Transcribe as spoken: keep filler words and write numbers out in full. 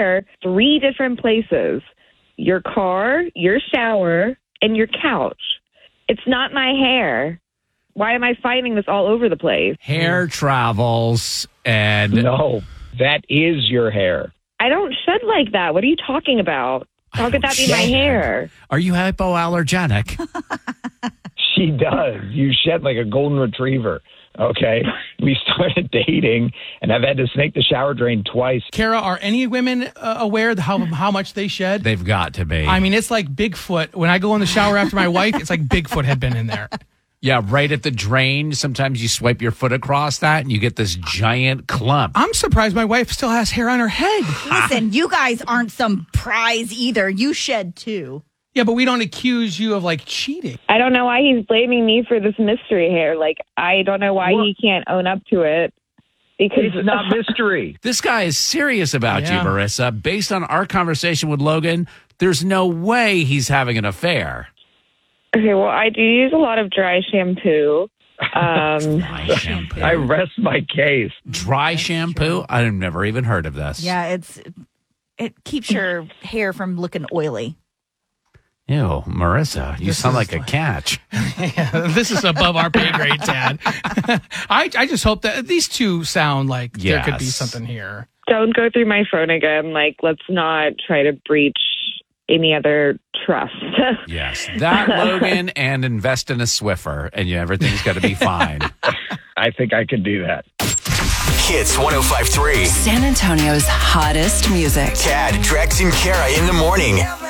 hair three different places. Your car, your shower, and your couch. It's not my hair. Why am I finding this all over the place? Hair travels and... No, that is your hair. I don't shed like that. What are you talking about? How could that be my hair? Are you hypoallergenic? She does. You shed like a golden retriever. Okay. We started dating, and I've had to snake the shower drain twice. Kara, are any women uh, aware of how how much they shed? They've got to be. I mean, it's like Bigfoot. When I go in the shower after my wife, it's like Bigfoot had been in there. Yeah, right at the drain. Sometimes you swipe your foot across that, and you get this giant clump. I'm surprised my wife still has hair on her head. Listen, you guys aren't some prize either. You shed too. Yeah, but we don't accuse you of, like, cheating. I don't know why he's blaming me for this mystery hair. Like, I don't know why What? he can't own up to it. Because It's not mystery. This guy is serious about Yeah. you, Marissa. Based on our conversation with Logan, there's no way he's having an affair. Okay, well, I do use a lot of dry shampoo. Um, Dry shampoo. I rest my case. Dry shampoo? I've never even heard of this. Yeah, it's it keeps your hair from looking oily. Ew, Marissa, you This sound is like a like- catch. Yeah, this is above our pay grade, Tad. I, I just hope that these two sound like there could be Yes. something here. don't go through my phone again. Like, let's not try to breach any other trust. Yes, that, Logan, and invest in a Swiffer, and you, everything's going to be fine. I think I could do that. Hits one oh five point three. San Antonio's hottest music. Tad, Drex, and Kara in the morning.